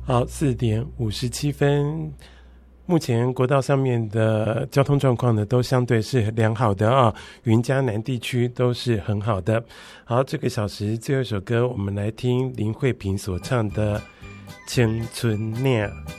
好，4:57，目前国道上面的交通状况呢都相对是良好的啊，云嘉南地区都是很好的。好，这个小时最后一首歌我们来听林慧萍所唱的《青春恋》。